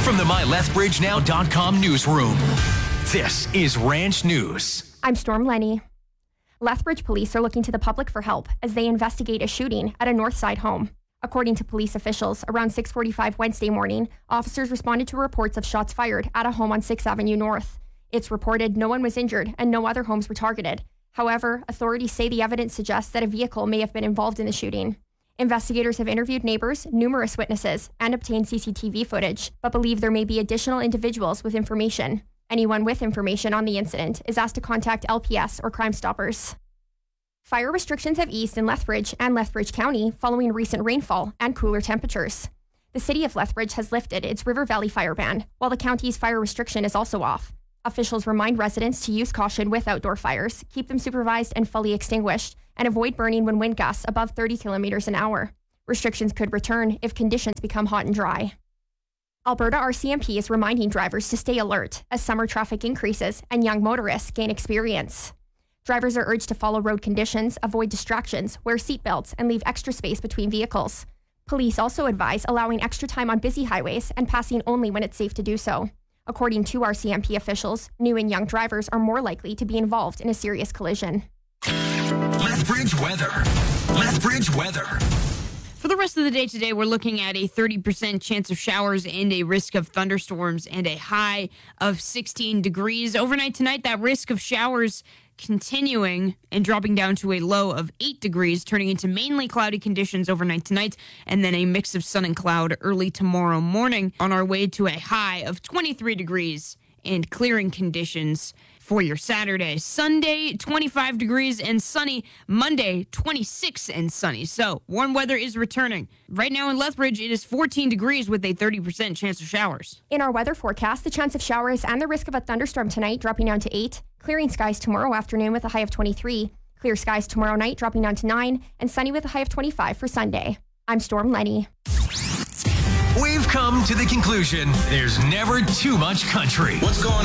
From the MyLethbridgeNow.com newsroom, this is Ranch News. I'm Storm Lenny. Lethbridge police are looking to the public for help as they investigate a shooting at a Northside home. According to police officials, around 6:45 Wednesday morning, officers responded to reports of shots fired at a home on 6th Avenue North. It's reported no one was injured and no other homes were targeted. However, authorities say the evidence suggests that a vehicle may have been involved in the shooting. Investigators have interviewed neighbors, numerous witnesses, and obtained CCTV footage, but believe there may be additional individuals with information. Anyone with information on the incident is asked to contact LPS or Crime Stoppers. Fire restrictions have eased in Lethbridge and Lethbridge County following recent rainfall and cooler temperatures. The city of Lethbridge has lifted its River Valley fire ban, while the county's fire restriction is also off. Officials remind residents to use caution with outdoor fires, keep them supervised and fully extinguished, and avoid burning when wind gusts above 30 kilometers an hour. Restrictions could return if conditions become hot and dry. Alberta RCMP is reminding drivers to stay alert as summer traffic increases and young motorists gain experience. Drivers are urged to follow road conditions, avoid distractions, wear seatbelts, and leave extra space between vehicles. Police also advise allowing extra time on busy highways and passing only when it's safe to do so. According to RCMP officials, new and young drivers are more likely to be involved in a serious collision. Lethbridge weather. Lethbridge weather. For the rest of the day today, we're looking at a 30% chance of showers and a risk of thunderstorms and a high of 16 degrees. Overnight tonight, that risk of showers continuing and dropping down to a low of 8 degrees, turning into mainly cloudy conditions overnight tonight, and then a mix of sun and cloud early tomorrow morning on our way to a high of 23 degrees and clearing conditions for your Saturday. Sunday, 25 degrees and sunny. Monday, 26 and sunny. So, warm weather is returning. Right now in Lethbridge, it is 14 degrees with a 30% chance of showers. In our weather forecast, the chance of showers and the risk of a thunderstorm tonight dropping down to 8. Clearing skies tomorrow afternoon with a high of 23. Clear skies tomorrow night dropping down to 9. And sunny with a high of 25 for Sunday. I'm Storm Lenny. We've come to the conclusion there's never too much country. What's going on?